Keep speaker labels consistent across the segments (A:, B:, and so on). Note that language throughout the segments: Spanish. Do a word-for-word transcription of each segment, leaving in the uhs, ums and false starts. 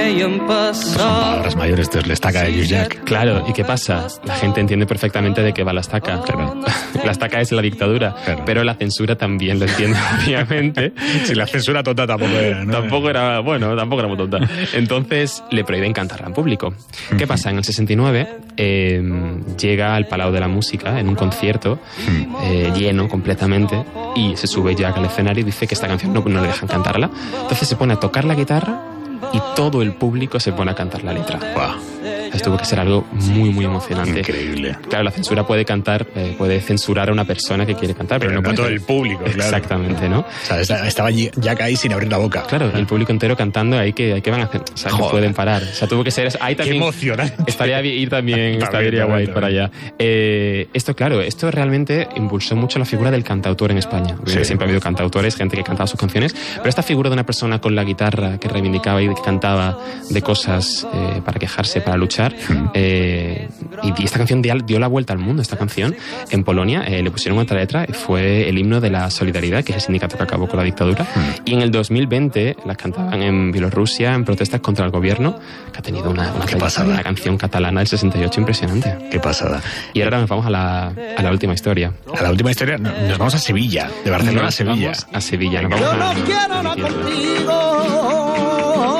A: Palabras mayores, esto es la estaca de Llullac.
B: Claro, ¿y qué pasa? La gente entiende perfectamente de qué va la estaca.
A: Claro.
B: La estaca es la dictadura,
A: Claro.
B: pero la censura también lo entiende, obviamente.
A: Si la censura tonta tampoco era, ¿no?
B: Tampoco era, bueno, tampoco era muy tonta. Entonces le prohíben cantarla en público. ¿Qué pasa? En el sesenta y nueve eh, llega al Palau de la Música en un concierto eh, lleno completamente y se sube Jack al escenario y dice que esta canción no, no le dejan cantarla. Entonces se pone a tocar la guitarra y todo el público se pone a cantar la letra.
A: Wow.
B: Entonces tuvo que ser algo muy, muy emocionante.
A: Increíble.
B: Claro, la censura puede cantar, eh, puede censurar a una persona que quiere cantar, pero,
A: Pero
B: no
A: no
B: puede-
A: todo el público, claro.
B: Exactamente, ¿no?
A: O sea, esta- estaba Jack ahí sin abrir la boca.
B: Claro, y el público entero cantando, ahí que, ahí que van a hacer, o sea, no
A: Joder.
B: pueden parar. O sea, tuvo que ser, ahí
A: Qué
B: también
A: emocionante.
B: estaría bien ir también,
A: También,
B: estaría guay
A: también,
B: para allá. Eh, esto, claro, esto realmente impulsó mucho la figura del cantautor en España.
A: Sí.
B: Siempre ha habido cantautores, gente que cantaba sus canciones, pero esta figura de una persona con la guitarra que reivindicaba y que cantaba de cosas eh, para quejarse, para luchar, eh, y, y esta canción dio, dio la vuelta al mundo. Esta canción en Polonia eh, le pusieron otra letra y fue el himno de la solidaridad, que es el sindicato que acabó con la dictadura. Y en el dos mil veinte la cantaban en Bielorrusia en protestas contra el gobierno, que ha tenido una, una,
A: Qué pasada.
B: una canción catalana del sesenta y ocho impresionante.
A: Qué pasada.
B: Y ahora nos vamos a la, a la última historia.
A: A la última historia, no- nos vamos a Sevilla, de Barcelona a
B: Nos
A: Sevilla.
B: vamos a Sevilla. Nos
A: Venga.
B: vamos
C: Yo
B: a,
C: no quiero
B: a
C: no
B: mi tierra.
C: contigo.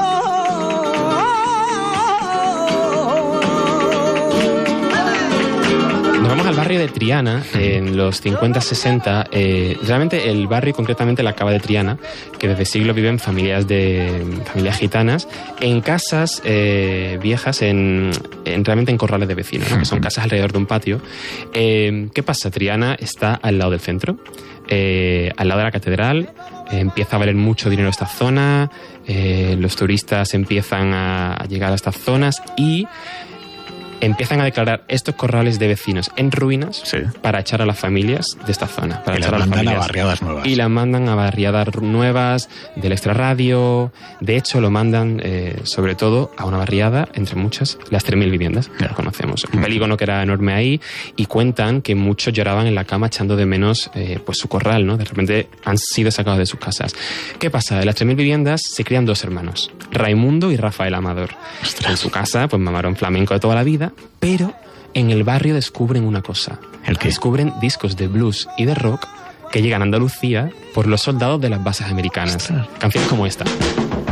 B: Nos vamos al barrio de Triana, en los cincuenta sesenta. Eh, realmente el barrio, concretamente la Cava de Triana, que desde siglos viven familias de familias gitanas en casas eh, viejas, en, en realmente en corrales de vecinos, ¿no? Que son casas alrededor de un patio. Eh, ¿Qué pasa? Triana está al lado del centro, eh, al lado de la catedral. Eh, empieza a valer mucho dinero esta zona, eh, los turistas empiezan a, a llegar a estas zonas y empiezan a declarar estos corrales de vecinos en ruinas
A: Sí.
B: para echar a las familias de esta zona. Para
A: Y las
B: echar a las
A: mandan a
B: familias.
A: barriadas nuevas.
B: Y las mandan a barriadas nuevas del extrarradio. De hecho, lo mandan eh, sobre todo a una barriada, entre muchas, las tres mil viviendas, que lo conocemos. Un polígono que era enorme ahí, y cuentan que muchos lloraban en la cama echando de menos eh, pues su corral, ¿no? De repente han sido sacados de sus casas. ¿Qué pasa? De las tres mil viviendas se crían dos hermanos, Raimundo y Rafael Amador. En su casa, pues mamaron flamenco de toda la vida, pero en el barrio descubren una cosa.
A: ¿El qué?
B: Descubren discos de blues y de rock que llegan a Andalucía por los soldados de las bases americanas.
A: Ostras.
B: Canciones como esta.